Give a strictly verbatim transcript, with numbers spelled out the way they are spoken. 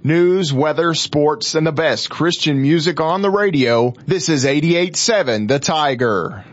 News, weather, sports, and the best Christian music on the radio. This is eighty-eight point seven The Tiger.